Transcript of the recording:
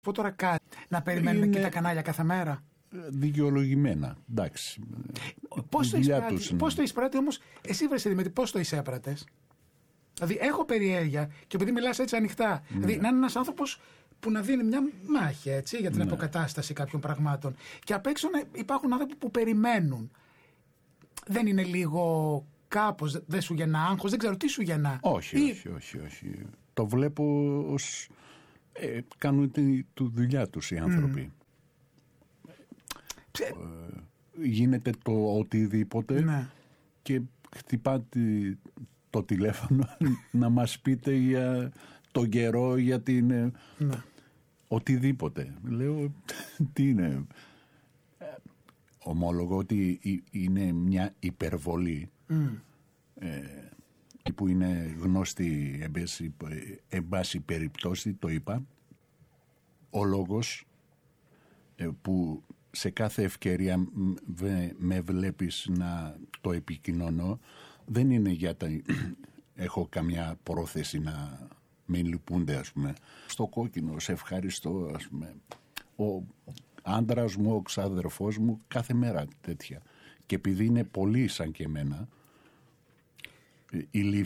πω τώρα κάτι, να περιμένουμε και τα κανάλια κάθε μέρα. Δικαιολογημένα, εντάξει. Πώς το εισπράττει όμως, εσύ βρες Δημήτρη, πώς το εισέπρατες? Δηλαδή έχω περιέργεια και επειδή μιλάς έτσι ανοιχτά, δηλαδή να είναι ένας άνθρωπος που να δίνει μια μάχη έτσι, για την αποκατάσταση κάποιων πραγμάτων και απ' έξω υπάρχουν άνθρωποι που περιμένουν. Δεν είναι λίγο κάπως, δεν σου γεννά άγχος, δεν ξέρω τι σου γεννά? Όχι. Το βλέπω ως κάνουν τη δουλειά τους οι άνθρωποι. Γίνεται το οτιδήποτε και χτυπάτε το τηλέφωνο να μας πείτε για τον καιρό, για την οτιδήποτε. Λέω τι είναι? Ομόλογο ότι είναι μια υπερβολή που είναι γνώστη εν πάση περιπτώσει, το είπα. Ο λόγος που σε κάθε ευκαιρία με βλέπεις να το επικοινωνώ δεν είναι γιατί έχω καμιά πρόθεση να με λυπούνται, ας πούμε. Στο κόκκινο, σε ευχαριστώ, ας πούμε. Ο άντρας μου, ο ξάδερφός μου, κάθε μέρα τέτοια. Και επειδή είναι πολλοί σαν και εμένα, η